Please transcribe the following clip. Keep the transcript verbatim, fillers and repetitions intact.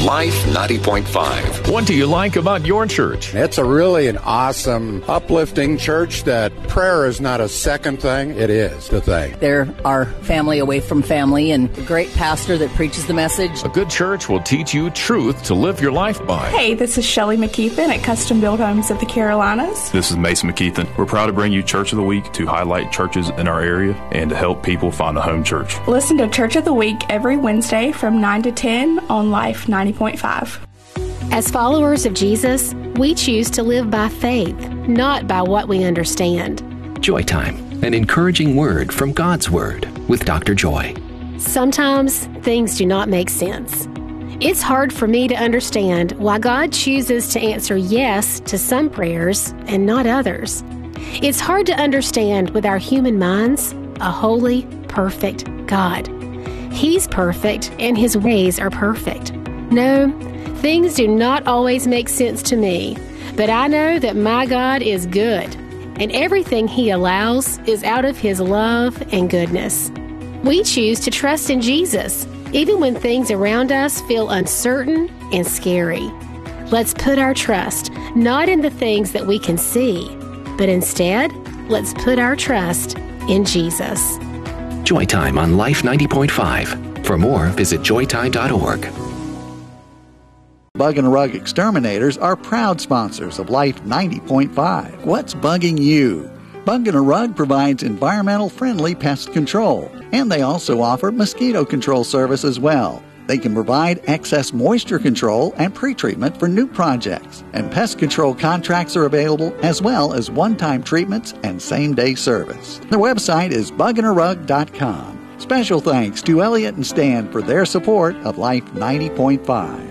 Life ninety point five. What do you like about your church? It's a really an awesome, uplifting church that prayer is not a second thing, it is the thing. They're our family away from family and a great pastor that preaches the message. A good church will teach you truth to live your life by. Hey, this is Shelley McKeithen at Custom Built Homes of the Carolinas. This is Mason McKeithen. We're proud to bring you Church of the Week to highlight churches in our area and to help people find a home church. Listen to Church of the Week every Wednesday from nine to ten on Life ninety point five. As followers of Jesus, we choose to live by faith, not by what we understand. Joy Time, an encouraging word from God's Word with Doctor Joy. Sometimes things do not make sense. It's hard for me to understand why God chooses to answer yes to some prayers and not others. It's hard to understand with our human minds a holy, perfect God. He's perfect and His ways are perfect. No, things do not always make sense to me, but I know that my God is good, and everything He allows is out of His love and goodness. We choose to trust in Jesus, even when things around us feel uncertain and scary. Let's put our trust not in the things that we can see, but instead, let's put our trust in Jesus. Joy Time on Life ninety point five. For more, visit joy time dot org. Bug and Rug Exterminators are proud sponsors of Life ninety point five. What's bugging you? Bug and Rug provides environmental-friendly pest control, and they also offer mosquito control service as well. They can provide excess moisture control and pre-treatment for new projects, and pest control contracts are available as well as one-time treatments and same-day service. Their website is bug and a rug dot com. Special thanks to Elliot and Stan for their support of Life ninety point five.